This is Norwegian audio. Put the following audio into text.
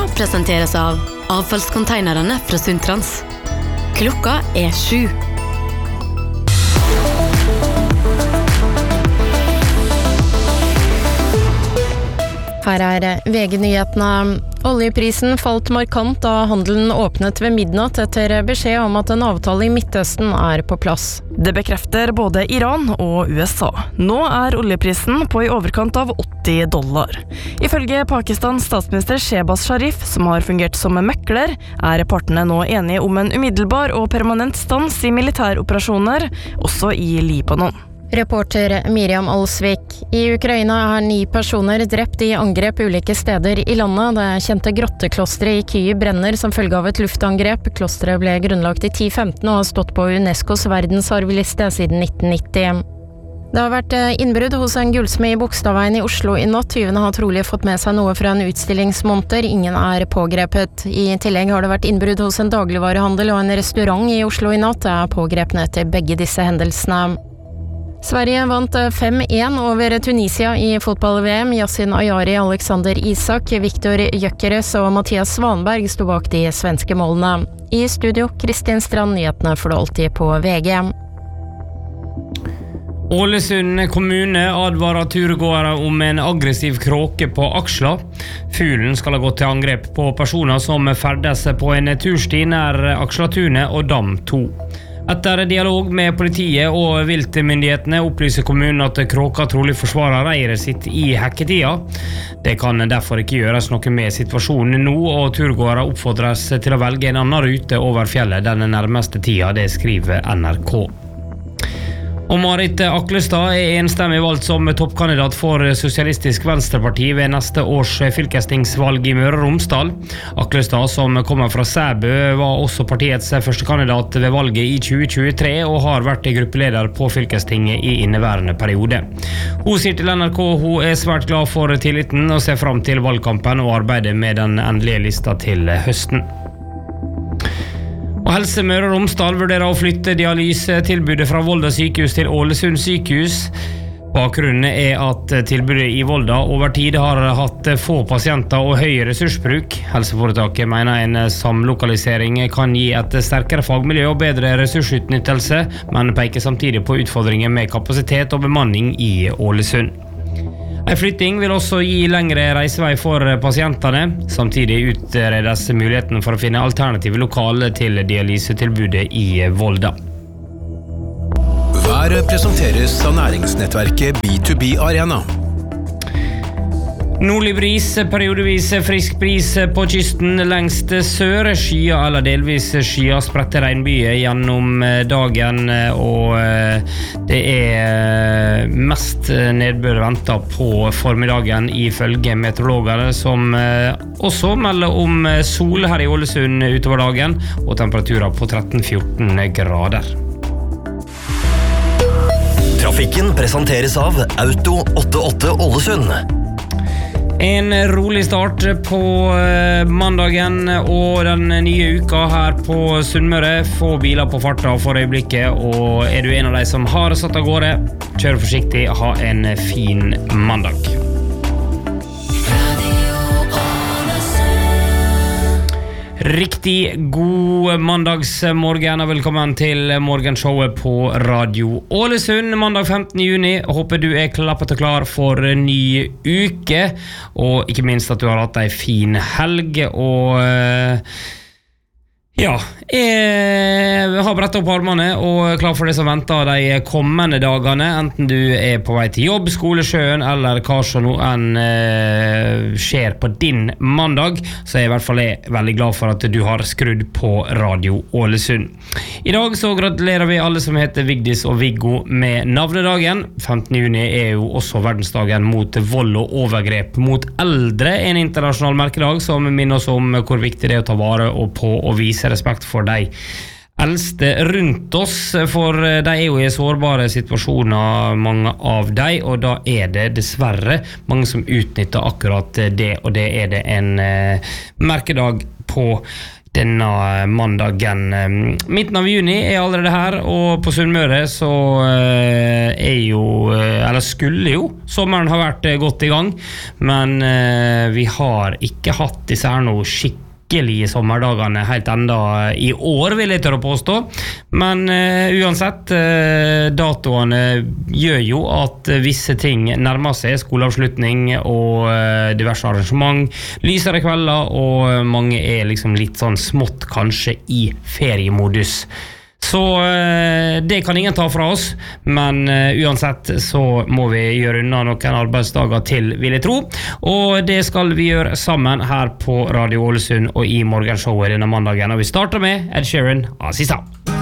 presenteres av avfallskonteinerne fra Sundtrans. Klokka 7. Her VG-nyhetene. Oljeprisen falt markant da handelen åpnet ved midnatt etter beskjed om at en avtale i Midtøsten på plass. Det bekrefter både Iran og USA. Nå oljeprisen på i overkant av $80. Ifølge Pakistans statsminister Shehbaz Sharif, som har fungert som mekler, partene nå enige om en umiddelbar og permanent stans i militæroperasjoner, også i Libanon. Reporter Miriam Alsvik. I Ukraina 9 personer drept i angrep ulike steder i landet. Det kjente grotteklosteret i Kyiv brenner som følge av et luftangrep. Klosteret ble grunnlagt i 1015 og har stått på UNESCOs verdensarvliste siden 1990. Det har vært innbrudd hos en gullsmed i Bogstadveien i Oslo i natt. Tyvene har trolig fått med seg noe fra en utstillingsmonter. Ingen pågrepet. I tillegg har det vært innbrudd hos en dagligvarehandel og en restaurant i Oslo i natt. Det pågrepne etter begge disse hendelsene. Sverige vant 5-1 over Tunisia i fotball-VM. Yasin Ayari, Alexander Isak, Viktor Gyökeres og Mathias Svanberg sto bak de svenske målene. I studio, Kristin Strand, nyhetene får du alltid på VG. Ålesund kommune advarer turgåere om en aggressiv kråke på Aksla. Fuglen skal ha gått til angrep på personer som ferdes på en tursti nær Akslatunet og Dam 2. Etter dialog med politiet og viltmyndighetene opplyser kommunen at kråka trolig forsvarer reiret sitt i hekketida. Det kan derfor ikke gjøres noe med situasjonen nå, og turgåere oppfordres til å velge en annen rute over fjellet den nærmeste tida, det skriver NRK. Og Marit Aklestad enstemmig valgt som toppkandidat for Sosialistisk Venstreparti ved neste års fylkestingsvalg i Møre og Romsdal. Aklestad, som kommer fra Sæbø, var også partiets første kandidat ved valget i 2023 og har vært gruppeleder på fylkestinget i inneværende periode. Hun sier til NRK hun svært glad for tilliten og ser fram til valgkampen og arbeider med den endelige lista til høsten. Og Helse Møre og Romsdal vurderer å flytte dialysetilbudet fra Volda sykehus til Ålesund sykehus. Bakgrunnen at tilbudet i Volda over tid har hatt få pasienter og høy ressursbruk. Helseforetaket mener en samlokalisering kan gi et sterkere fagmiljø og bedre ressursutnyttelse, men peker samtidig på utfordringer med kapasitet og bemanning i Ålesund. En flytting vil også gi lengre reisevei for pasientene. Samtidig utredes muligheten for å finne alternative lokaler til dialysetilbudet i Volda. Været presenteres av næringsnettverket B2B Arena. Nordlig bris, periodevis frisk bris på kysten lengst sør, skyer eller delvis skyer, spredte regnbyger gjennom dagen, og det mest nedbør ventet på formiddagen ifølge meteorologene, som også melder om sol her i Ålesund utover dagen, og temperaturer på 13-14 grader. Trafikken presenteres av Auto 88 Ålesund. En rolig start på mandagen og den nye uka her på Sunnmøre. Få biler på farta for øyeblikket, og du en av de som har satt av gårde, kjør forsiktig, ha en fin mandag. Riktig god mandagsmorgen og velkommen til morgenshowet på Radio Ålesund mandag 15. juni. Håper du klappet og klar for en ny uke, og ikke minst at du har hatt en fin helg. Og ja, jeg har brettet opp armene og klar for det som venter de kommende dagene, enten du på vei til jobb, skole, sjøen eller hva som nå skjer på din mandag, så jeg i hvert fall veldig glad for at du har skrudd på Radio Ålesund. I dag så gratulerer vi alle som heter Vigdis og Viggo med navnedagen. 15. juni jo også verdensdagen mot vold og overgrep mot eldre, en internasjonal merkedag som minner oss om hvor viktig det å ta vare på og vise respekt for de eldste rundt oss, for de jo i sårbare situasjoner, mange av de, og da det dessverre mange som utnytter akkurat det, og det det en merkedag på. denne mandagen. Midten av juni allerede her, og på Sunnmøre så skulle jo sommeren ha vært godt i gang, men vi har ikke hatt disse her noe skikkelige sommerdagene helt enda i år, vil jeg tørre å påstå. Men uansett, datoene gjør jo at visse ting nærmer seg, skoleavslutning og diverse arrangement, lysere kvelder, og mange er liksom litt sånn smått kanskje i feriemodus. Så det kan ingen ta fra oss, men uansett så må vi gjøre unna noen arbeidsdager til, vil jeg tro. Og det skal vi gjøre sammen her på Radio Ålesund og i morgenshowet denne mandagen. Og vi starter med Ed Sheeran, Aziza.